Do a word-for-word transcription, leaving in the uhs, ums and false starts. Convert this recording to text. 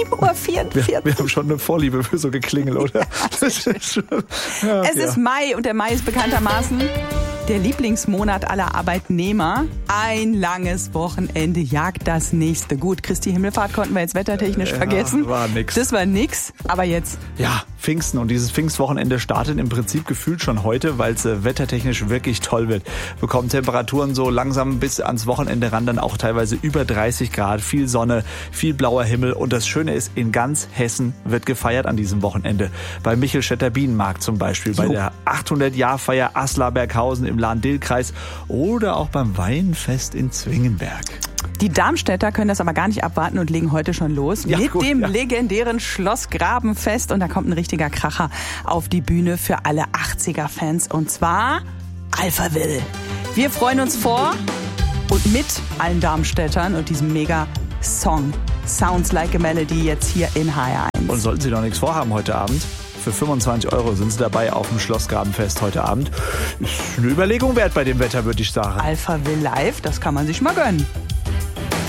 sieben Uhr vierundvierzig. Wir, wir haben schon eine Vorliebe für so Geklingel, oder? Ja, das ist schon, ja, es ja. ist Mai und der Mai ist bekanntermaßen der Lieblingsmonat aller Arbeitnehmer. Ein langes Wochenende jagt das nächste. Gut, Christi Himmelfahrt konnten wir jetzt wettertechnisch ja, vergessen. War nix. Das war nix, aber jetzt. Ja, Pfingsten. Und dieses Pfingstwochenende startet im Prinzip gefühlt schon heute, weil es äh, wettertechnisch wirklich toll wird. Wir bekommen Temperaturen so langsam bis ans Wochenende ran, dann auch teilweise über dreißig Grad, viel Sonne, viel blauer Himmel. Und das Schöne ist, in ganz Hessen wird gefeiert an diesem Wochenende. Bei Michelstädter Bienenmarkt zum Beispiel, bei Jo. der achthundert-Jahr-Feier Aslarberghausen im Lahn-Dill-Kreis oder auch beim Weinfest in Zwingenberg. Die Darmstädter können das aber gar nicht abwarten und legen heute schon los Ja, mit gut, dem ja. legendären Schloss Grabenfest. Und da kommt ein richtiger Kracher auf die Bühne für alle achtziger-Fans. Und zwar Alphaville. Wir freuen uns vor und mit allen Darmstädtern und diesem Mega-Song Sounds Like a Melody jetzt hier in H R eins. Und sollten Sie noch nichts vorhaben heute Abend? Für fünfundzwanzig Euro sind Sie dabei auf dem Schloss Grabenfest heute Abend. Ist eine Überlegung wert bei dem Wetter, würde ich sagen. Alphaville live, das kann man sich mal gönnen.